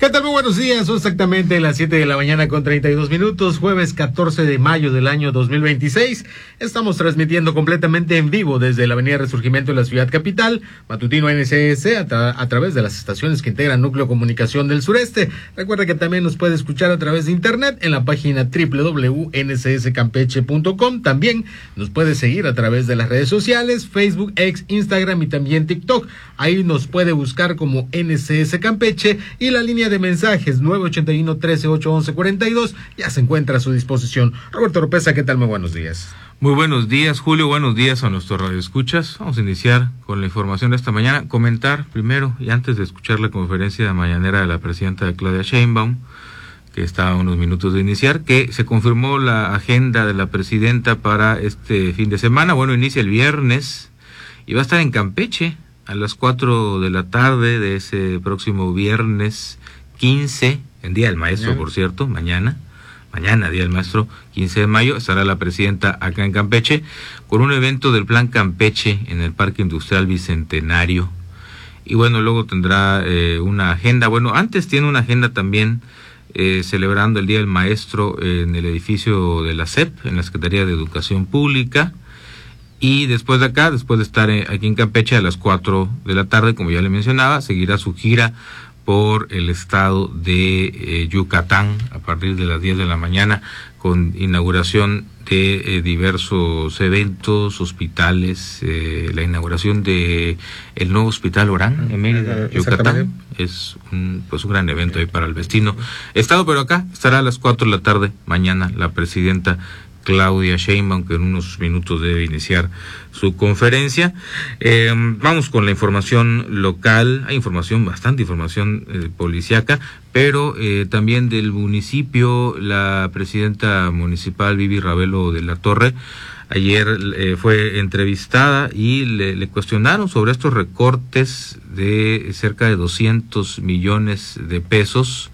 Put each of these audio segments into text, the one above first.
¿Qué tal? Muy buenos días, son exactamente las 7 de la mañana con 32 minutos, jueves 14 de mayo del año 2026. Estamos transmitiendo completamente en vivo desde la avenida Resurgimiento de la ciudad capital, matutino NCS, a través de las estaciones que integran Núcleo Comunicación del Sureste. Recuerda que también nos puede escuchar a través de internet en la página www.ncscampeche.com. También nos puede seguir a través de las redes sociales, Facebook, X, Instagram y también TikTok. Ahí nos puede buscar como NCS Campeche y la línea de mensajes 981-13-811-42 ya se encuentra a su disposición. Roberto Oropesa, ¿qué tal? Muy buenos días. Muy buenos días, Julio, buenos días a nuestros radioescuchas. Vamos a iniciar con la información de esta mañana. Comentar primero, y antes de escuchar la conferencia mañanera de la presidenta Claudia Sheinbaum, que está a unos minutos de iniciar, que se confirmó la agenda de la presidenta para este fin de semana. Bueno, inicia el viernes y va a estar en Campeche a las 4 de la tarde de ese próximo viernes 15, en Día del Maestro, por cierto, mañana, Día del Maestro, 15 de mayo, estará la presidenta acá en Campeche, con un evento del Plan Campeche en el Parque Industrial Bicentenario. Y bueno, luego tendrá una agenda, bueno, antes tiene una agenda también celebrando el Día del Maestro en el edificio de la SEP, en la Secretaría de Educación Pública. Y después de acá, después de estar aquí en Campeche a las 4 de la tarde, como ya le mencionaba, seguirá su gira por el estado de Yucatán a partir de las 10 de la mañana con inauguración de diversos eventos, hospitales, la inauguración de el nuevo Hospital Orán en Mérida, Yucatán. Es un gran evento ahí para el vecino estado, pero acá estará a las 4 de la tarde mañana la presidenta Claudia Sheinbaum, que en unos minutos debe iniciar su conferencia. Vamos con la información local. Hay bastante información policíaca, pero también del municipio. La presidenta municipal Vivi Ravelo de la Torre ayer fue entrevistada y le cuestionaron sobre estos recortes de cerca de 200 millones de pesos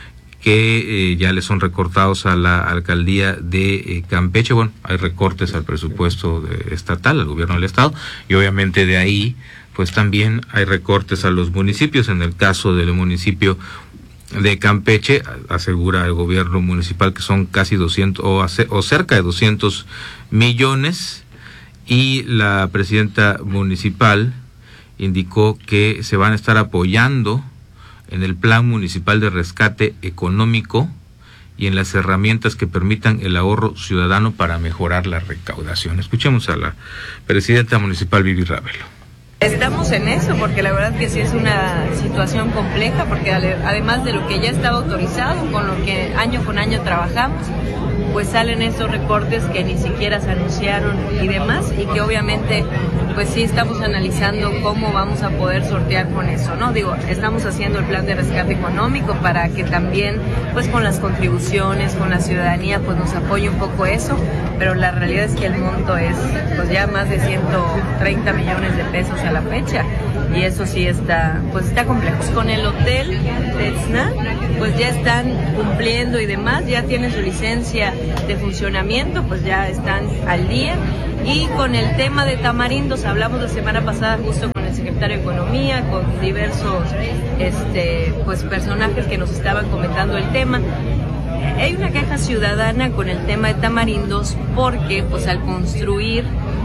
que ya le son recortados a la alcaldía de Campeche. Bueno, hay recortes al presupuesto estatal, al gobierno del estado, y obviamente de ahí pues también hay recortes a los municipios. En el caso del municipio de Campeche, asegura el gobierno municipal que son casi 200 o cerca de 200 millones, y la presidenta municipal indicó que se van a estar apoyando en el Plan Municipal de Rescate Económico y en las herramientas que permitan el ahorro ciudadano para mejorar la recaudación. Escuchemos a la presidenta municipal Vivi Ravelo. Estamos en eso, porque la verdad que sí es una situación compleja, porque además de lo que ya estaba autorizado, con lo que año con año trabajamos, pues salen estos recortes que ni siquiera se anunciaron y demás, y que obviamente pues sí estamos analizando cómo vamos a poder sortear con eso, ¿no? Digo, estamos haciendo el plan de rescate económico para que también pues con las contribuciones, con la ciudadanía pues nos apoye un poco eso, pero la realidad es que el monto es pues ya más de 130 millones de pesos a la fecha, y eso sí está complejo. Con el hotel de Tzna, pues ya están cumpliendo y demás, ya tienen su licencia de funcionamiento, pues ya están al día. Y con el tema de Tamarindos, hablamos la semana pasada justo con el secretario de Economía, con diversos pues personajes que nos estaban comentando el tema. Hay una queja ciudadana con el tema de Tamarindos porque pues al construir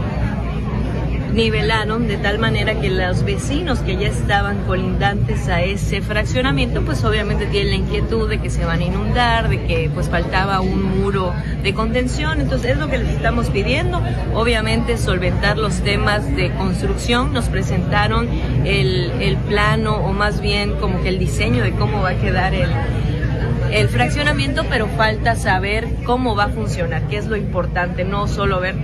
nivelaron de tal manera que los vecinos que ya estaban colindantes a ese fraccionamiento pues obviamente tienen la inquietud de que se van a inundar, de que pues faltaba un muro de contención. Entonces es lo que les estamos pidiendo, obviamente solventar los temas de construcción. Nos presentaron el plano, o más bien como que el diseño de cómo va a quedar el fraccionamiento, pero falta saber cómo va a funcionar, que es lo importante, no solo ver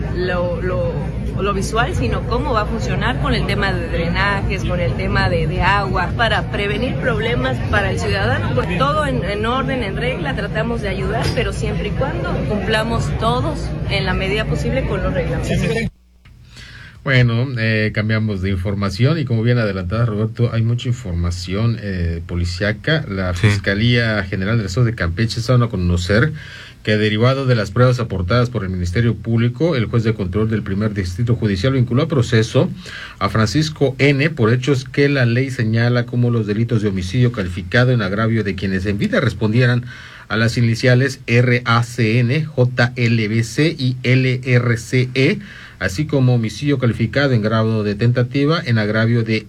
lo visual, sino cómo va a funcionar con el tema de drenajes, con el tema de agua, para prevenir problemas para el ciudadano. Pues todo en orden, en regla, tratamos de ayudar, pero siempre y cuando cumplamos todos en la medida posible con los reglamentos. Bueno, cambiamos de información y como bien adelantada, Roberto, hay mucha información policíaca. La Fiscalía General del Estado de Campeche está dando a conocer que derivado de las pruebas aportadas por el Ministerio Público, el juez de control del primer distrito judicial vinculó a proceso a Francisco N. por hechos que la ley señala como los delitos de homicidio calificado en agravio de quienes en vida respondieran a las iniciales RACN, JLBC y LRCE, así como homicidio calificado en grado de tentativa en agravio de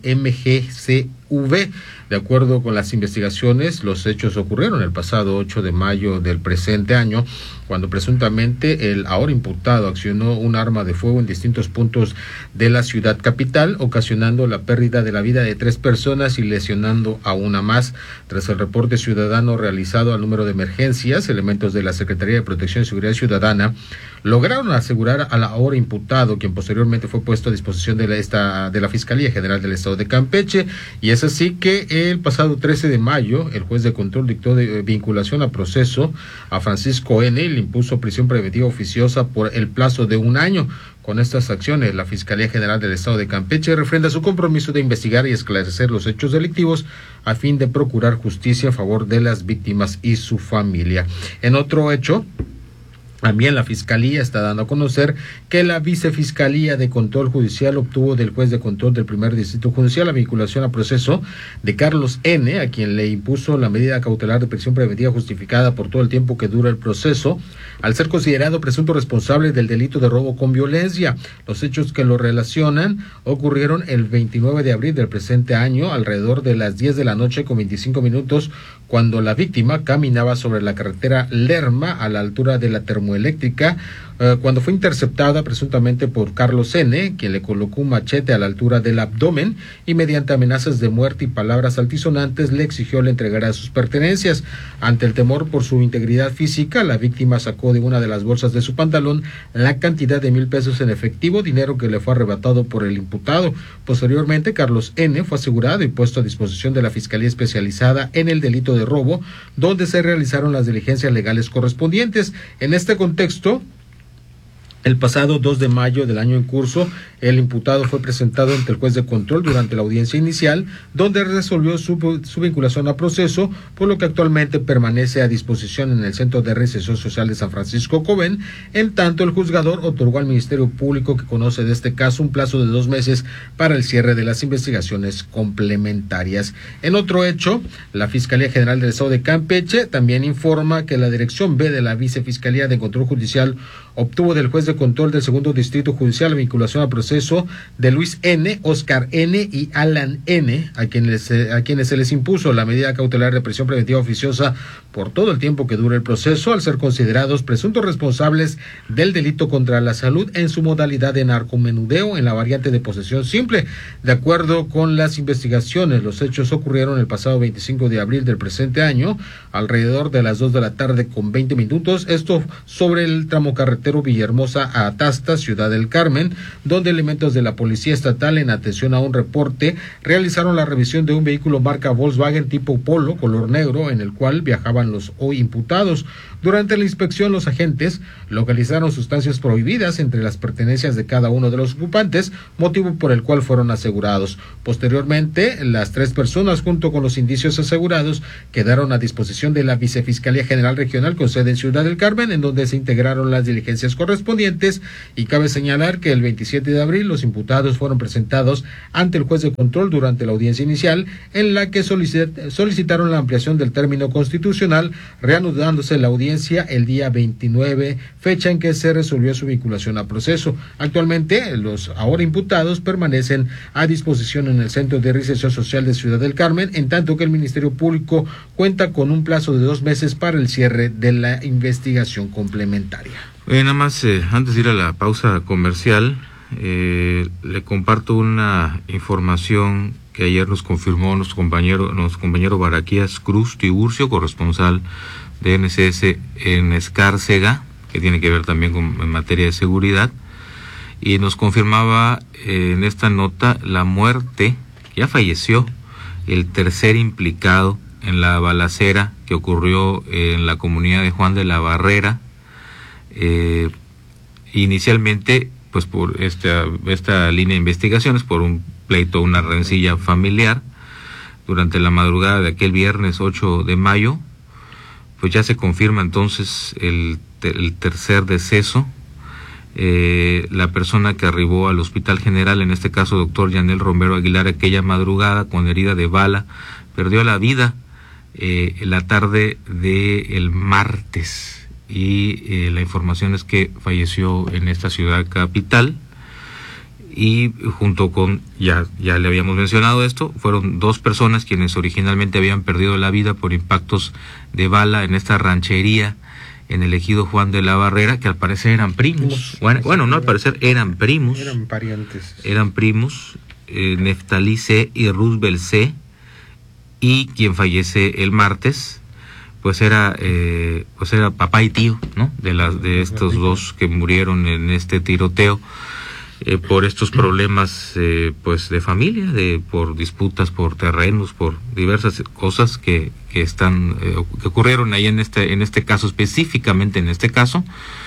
MGCV. De acuerdo con las investigaciones, los hechos ocurrieron el pasado 8 de mayo del presente año, cuando presuntamente el ahora imputado accionó un arma de fuego en distintos puntos de la ciudad capital, ocasionando la pérdida de la vida de 3 personas y lesionando a una más. Tras el reporte ciudadano realizado al número de emergencias, elementos de la Secretaría de Protección y Seguridad Ciudadana lograron asegurar al ahora imputado, quien posteriormente fue puesto a disposición de la Fiscalía General del Estado de Campeche, y es así que el pasado 13 de mayo el juez de control dictó de vinculación a proceso a Francisco N. y le impuso prisión preventiva oficiosa por el plazo de 1 año. Con estas acciones, la Fiscalía General del Estado de Campeche refrenda su compromiso de investigar y esclarecer los hechos delictivos a fin de procurar justicia a favor de las víctimas y su familia. En otro hecho, también la Fiscalía está dando a conocer que la Vicefiscalía de Control Judicial obtuvo del juez de control del primer distrito judicial la vinculación a proceso de Carlos N., a quien le impuso la medida cautelar de prisión preventiva justificada por todo el tiempo que dura el proceso, al ser considerado presunto responsable del delito de robo con violencia. Los hechos que lo relacionan ocurrieron el 29 de abril del presente año, alrededor de las 10 de la noche con 25 minutos, cuando la víctima caminaba sobre la carretera Lerma a la altura de la termoeléctrica, cuando fue interceptada presuntamente por Carlos N., quien le colocó un machete a la altura del abdomen y mediante amenazas de muerte y palabras altisonantes le exigió le entregara sus pertenencias. Ante el temor por su integridad física, la víctima sacó de una de las bolsas de su pantalón la cantidad de 1,000 pesos en efectivo, dinero que le fue arrebatado por el imputado. Posteriormente, Carlos N. fue asegurado y puesto a disposición de la Fiscalía Especializada en el delito de robo, donde se realizaron las diligencias legales correspondientes. En este contexto, el pasado 2 de mayo del año en curso, el imputado fue presentado ante el juez de control durante la audiencia inicial, donde resolvió su vinculación a proceso, por lo que actualmente permanece a disposición en el Centro de Reinserción Social de San Francisco Coven. En tanto, el juzgador otorgó al Ministerio Público, que conoce de este caso, un plazo de 2 meses para el cierre de las investigaciones complementarias. En otro hecho, la Fiscalía General del Estado de Campeche también informa que la Dirección B de la Vicefiscalía de Control Judicial obtuvo del juez de control del segundo distrito judicial la vinculación a proceso de Luis N., Oscar N. y Alan N., a quienes se les impuso la medida cautelar de prisión preventiva oficiosa por todo el tiempo que dura el proceso, al ser considerados presuntos responsables del delito contra la salud en su modalidad de narcomenudeo en la variante de posesión simple. De acuerdo con las investigaciones, los hechos ocurrieron el pasado 25 de abril del presente año, alrededor de las 2 de la tarde con 20 minutos, esto sobre el tramo carretero Villahermosa a Atasta, Ciudad del Carmen, donde elementos de la Policía Estatal, en atención a un reporte, realizaron la revisión de un vehículo marca Volkswagen tipo Polo, color negro, en el cual viajaban los hoy imputados. Durante la inspección, los agentes localizaron sustancias prohibidas entre las pertenencias de cada uno de los ocupantes, motivo por el cual fueron asegurados. Posteriormente, las 3 personas, junto con los indicios asegurados, quedaron a disposición de la Vicefiscalía General Regional con sede en Ciudad del Carmen, en donde se integraron las diligencias correspondientes, y cabe señalar que el 27 de abril los imputados fueron presentados ante el juez de control durante la audiencia inicial, en la que solicitaron la ampliación del término constitucional, reanudándose la audiencia el día 29, fecha en que se resolvió su vinculación a proceso. Actualmente, los ahora imputados permanecen a disposición en el Centro de Reinserción Social de Ciudad del Carmen, en tanto que el Ministerio Público cuenta con un plazo de 2 meses para el cierre de la investigación complementaria. Nada más, antes de ir a la pausa comercial, le comparto una información que ayer nos confirmó nuestro compañero Baraquías Cruz Tiburcio, corresponsal de NCS en Escárcega, que tiene que ver también en materia de seguridad, y nos confirmaba en esta nota la muerte, ya falleció, el tercer implicado en la balacera que ocurrió en la comunidad de Juan de la Barrera. Inicialmente pues por esta línea de investigaciones, por un pleito, una rencilla familiar, durante la madrugada de aquel viernes 8 de mayo, pues ya se confirma entonces el tercer deceso. La persona que arribó al Hospital General, en este caso doctor Yanel Romero Aguilar, aquella madrugada con herida de bala, perdió la vida la tarde del martes, y la información es que falleció en esta ciudad capital. Y junto con, ya le habíamos mencionado esto, fueron 2 personas quienes originalmente habían perdido la vida por impactos de bala en esta ranchería en el ejido Juan de la Barrera, que al parecer eran primos. Bueno, no al parecer, eran primos. Eran parientes. Eran primos, Neftalí C. y Roosevelt C., y quien fallece el martes, pues era papá y tío, ¿no? De estos 2 que murieron en este tiroteo. Por estos problemas pues de familia, por disputas por terrenos, por diversas cosas que que ocurrieron ahí en este caso, específicamente en este caso.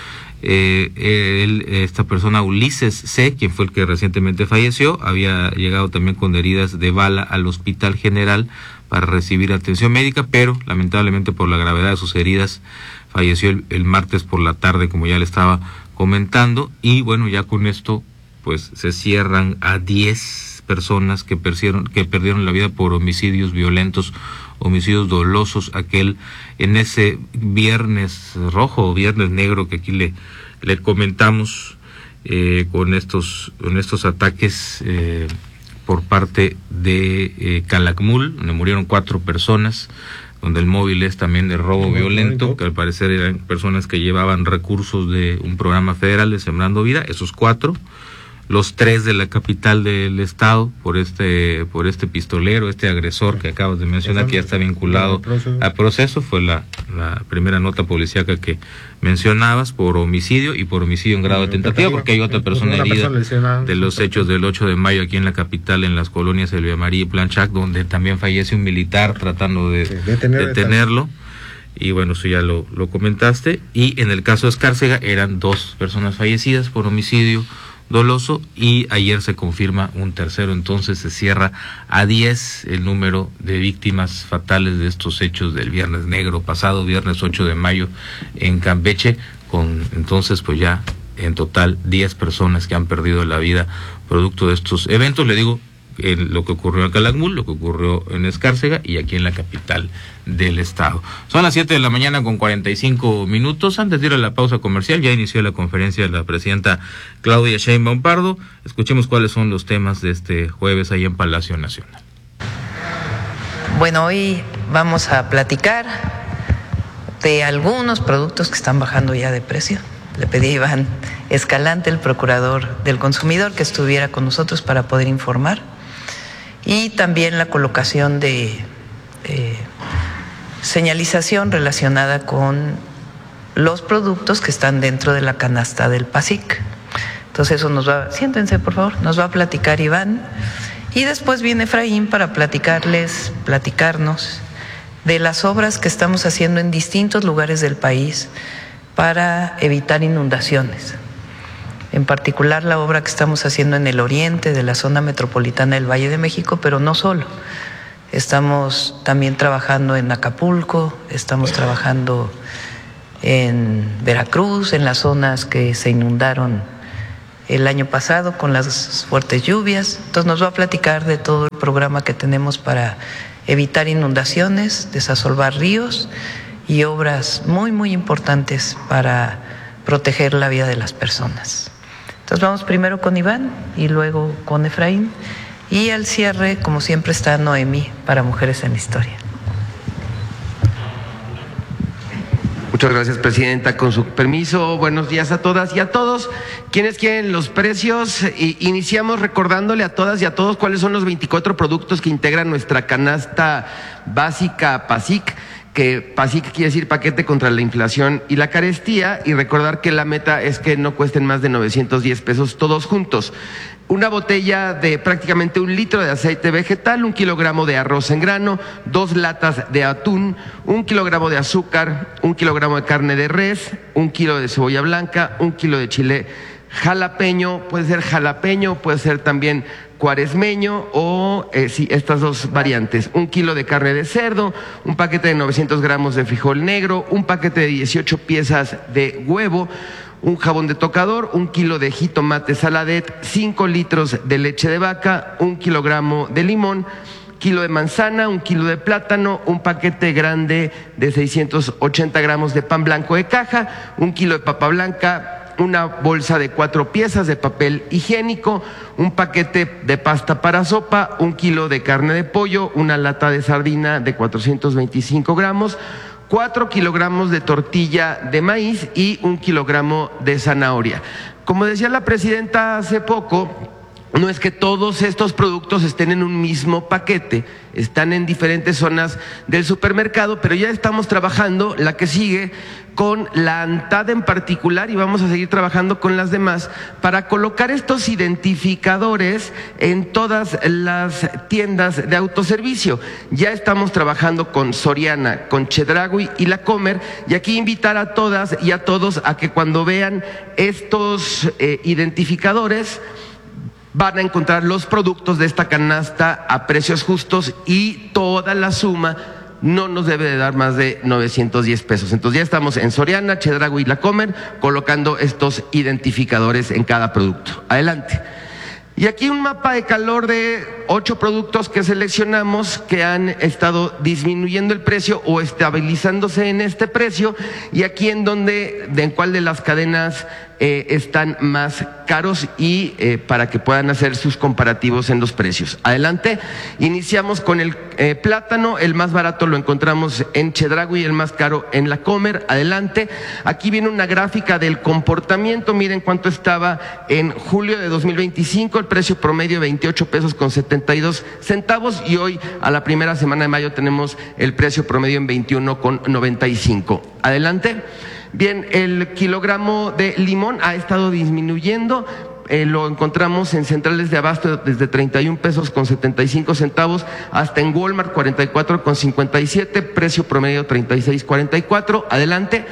Esta persona, Ulises C., quien fue el que recientemente falleció, había llegado también con heridas de bala al Hospital General para recibir atención médica, pero lamentablemente por la gravedad de sus heridas falleció el martes por la tarde, como ya le estaba comentando. Y bueno, ya con esto pues se cierran a 10 personas que perdieron la vida por homicidios violentos, homicidios dolosos, en ese viernes rojo o viernes negro que aquí le comentamos, con estos ataques por parte de Calakmul, donde murieron 4 personas, donde el móvil es también de robo violento, que al parecer eran personas que llevaban recursos de un programa federal de Sembrando Vida, esos 4. Los 3 de la capital del estado por este pistolero, este agresor que acabas de mencionar, que ya está vinculado a proceso. Fue la primera nota policíaca que mencionabas, por homicidio y por homicidio en grado de tentativa, porque hay otra persona herida de los hechos del 8 de mayo aquí en la capital, en las colonias Elvia María y Planchac, donde también fallece un militar tratando de detenerlo. Y bueno, eso ya lo comentaste. Y en el caso de Escárcega eran 2 personas fallecidas por homicidio doloso, y ayer se confirma un tercero. Entonces se cierra a 10 el número de víctimas fatales de estos hechos del viernes negro pasado, viernes 8 de mayo en Campeche, con entonces pues ya en total 10 personas que han perdido la vida producto de estos eventos. Le digo, lo que ocurrió en Calakmul, lo que ocurrió en Escárcega y aquí en la capital del estado. Son las 7 de la mañana con 45 minutos. Antes de ir a la pausa comercial, ya inició la conferencia de la presidenta Claudia Sheinbaum Pardo. Escuchemos cuáles son los temas de este jueves ahí en Palacio Nacional. Bueno, hoy vamos a platicar de algunos productos que están bajando ya de precio. Le pedí a Iván Escalante, el procurador del consumidor, que estuviera con nosotros para poder informar. Y también la colocación de señalización relacionada con los productos que están dentro de la canasta del PASIC. Entonces eso siéntense por favor, nos va a platicar Iván, y después viene Efraín para platicarnos de las obras que estamos haciendo en distintos lugares del país para evitar inundaciones. En particular la obra que estamos haciendo en el oriente de la zona metropolitana del Valle de México, pero no solo. Estamos también trabajando en Acapulco, estamos trabajando en Veracruz, en las zonas que se inundaron el año pasado con las fuertes lluvias. Entonces nos va a platicar de todo el programa que tenemos para evitar inundaciones, desasolvar ríos y obras muy, muy importantes para proteger la vida de las personas. Entonces vamos primero con Iván y luego con Efraín, y al cierre, como siempre, está Noemí para Mujeres en la Historia. Muchas gracias, presidenta. Con su permiso, buenos días a todas y a todos. ¿Quiénes quieren los precios? Iniciamos recordándole a todas y a todos cuáles son los 24 productos que integran nuestra canasta básica PASIC, que PASIC quiere decir Paquete contra la Inflación y la Carestía, y recordar que la meta es que no cuesten más de 910 pesos todos juntos. Una botella de prácticamente 1 litro de aceite vegetal, 1 kilogramo de arroz en grano, 2 latas de atún, 1 kilogramo de azúcar, 1 kilogramo de carne de res, 1 kilo de cebolla blanca, 1 kilo de chile jalapeño, puede ser también cuaresmeño o sí, estas dos variantes. 1 kilo de carne de cerdo, un paquete de 900 gramos de frijol negro, un paquete de 18 piezas de huevo, un jabón de tocador, 1 kilo de jitomate saladet, 5 litros de leche de vaca, 1 kilogramo de limón, kilo de manzana, 1 kilo de plátano, un paquete grande de 680 gramos de pan blanco de caja, 1 kilo de papa blanca, una bolsa de 4 piezas de papel higiénico, un paquete de pasta para sopa, 1 kilo de carne de pollo, una lata de sardina de 425 gramos, 4 kilogramos de tortilla de maíz y 1 kilogramo de zanahoria. Como decía la presidenta hace poco, no es que todos estos productos estén en un mismo paquete, están en diferentes zonas del supermercado, pero ya estamos trabajando la que sigue con la ANTAD en particular y vamos a seguir trabajando con las demás para colocar estos identificadores en todas las tiendas de autoservicio. Ya estamos trabajando con Soriana, con Chedraui y La Comer, y aquí invitar a todas y a todos a que cuando vean estos identificadores van a encontrar los productos de esta canasta a precios justos y toda la suma no nos debe de dar más de 910 pesos. Entonces ya estamos en Soriana, Chedraui y La Comer colocando estos identificadores en cada producto. Adelante. Y aquí un mapa de calor de 8 productos que seleccionamos que han estado disminuyendo el precio o estabilizándose en este precio, y aquí en cuál de las cadenas están más caros y para que puedan hacer sus comparativos en los precios. Adelante, iniciamos con el plátano, el más barato lo encontramos en Chedraui y el más caro en La Comer. Adelante, aquí viene una gráfica del comportamiento, miren cuánto estaba en julio de 2025, el precio promedio 28 pesos con 72 centavos y hoy a la primera semana de mayo tenemos el precio promedio en 21 con 95. Adelante. Bien, el kilogramo de limón ha estado disminuyendo, lo encontramos en centrales de abasto desde 31 pesos con 75 centavos hasta en Walmart 44 con 57, precio promedio 36.44. Adelante.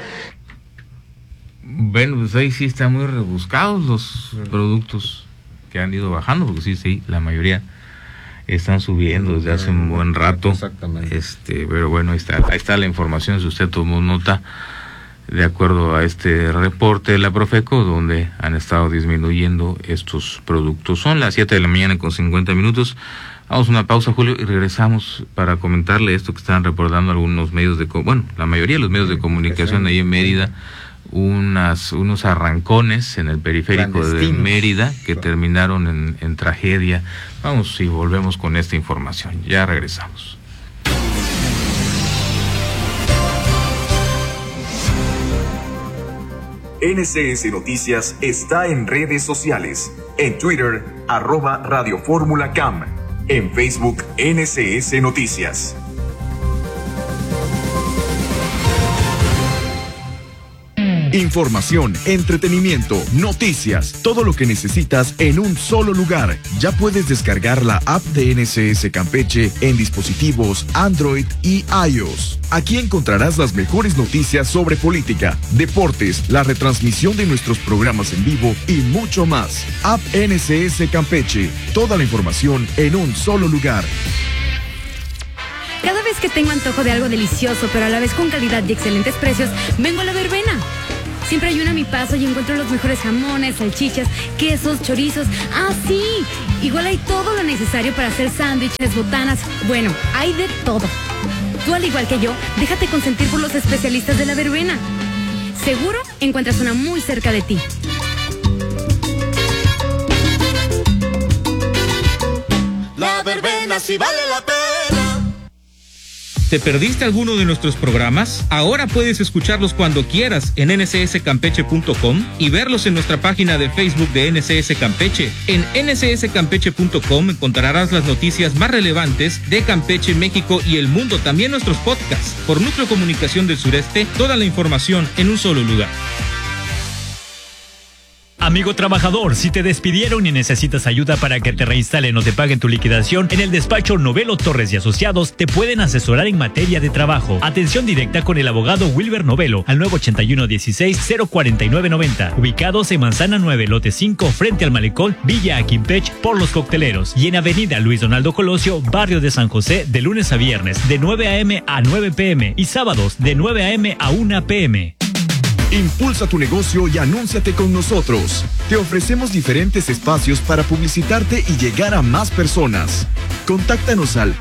Bueno, pues ahí sí están muy rebuscados los productos que han ido bajando, porque sí, la mayoría están subiendo desde hace un buen rato. Exactamente. Pero bueno, ahí está la información, si usted tomó nota, de acuerdo a este reporte de la Profeco, donde han estado disminuyendo estos productos. Son las 7 de la mañana con 50 minutos. Vamos a una pausa, Julio, y regresamos para comentarle esto que están reportando algunos medios la mayoría de los medios de comunicación ahí en Mérida, unos arrancones en el periférico de Mérida que terminaron en tragedia. Vamos y volvemos con esta información. Ya regresamos. NCS Noticias está en redes sociales. En Twitter, @Radio Fórmula CAM. En Facebook, NCS Noticias. Información, entretenimiento, noticias, todo lo que necesitas en un solo lugar. Ya puedes descargar la app de NCS Campeche en dispositivos Android y iOS. Aquí encontrarás las mejores noticias sobre política, deportes, la retransmisión de nuestros programas en vivo y mucho más. App NCS Campeche, toda la información en un solo lugar. Cada vez que tengo antojo de algo delicioso, pero a la vez con calidad y excelentes precios, vengo a La Verbena. Siempre hay una a mi paso y encuentro los mejores jamones, salchichas, quesos, chorizos. ¡Ah, sí! Igual hay todo lo necesario para hacer sándwiches, botanas. Bueno, hay de todo. Tú, al igual que yo, déjate consentir por los especialistas de La Verbena. Seguro encuentras una muy cerca de ti. La Verbena sí vale la pena. ¿Te perdiste alguno de nuestros programas? Ahora puedes escucharlos cuando quieras en ncscampeche.com y verlos en nuestra página de Facebook de NCS Campeche. En ncscampeche.com encontrarás las noticias más relevantes de Campeche, México y el mundo, también nuestros podcasts. Por Núcleo Comunicación del Sureste, toda la información en un solo lugar. Amigo trabajador, si te despidieron y necesitas ayuda para que te reinstalen o te paguen tu liquidación, en el despacho Novelo Torres y Asociados te pueden asesorar en materia de trabajo. Atención directa con el abogado Wilber Novelo al 981-16-04990. Ubicados en Manzana 9, lote 5, frente al malecón Villa Aquimpech por Los Cocteleros. Y en Avenida Luis Donaldo Colosio, barrio de San José, de lunes a viernes, de 9 a.m. a 9 p.m. y sábados, de 9 a.m. a 1 p.m. Impulsa tu negocio y anúnciate con nosotros. Te ofrecemos diferentes espacios para publicitarte y llegar a más personas. Contáctanos al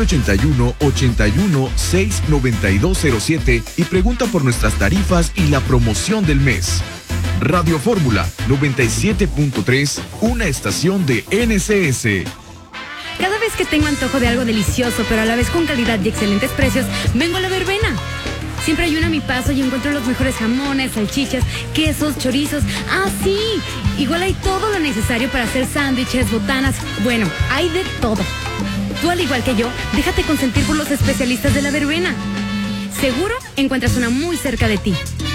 981-81-69207 y pregunta por nuestras tarifas y la promoción del mes. Radio Fórmula 97.3, una estación de NCS. Cada vez que tengo antojo de algo delicioso, pero a la vez con calidad y excelentes precios, vengo a La Verbena. Siempre hay uno a mi paso y encuentro los mejores jamones, salchichas, quesos, chorizos. ¡Ah, sí! Igual hay todo lo necesario para hacer sándwiches, botanas. Bueno, hay de todo. Tú, al igual que yo, déjate consentir por los especialistas de La Verbena. Seguro encuentras una muy cerca de ti.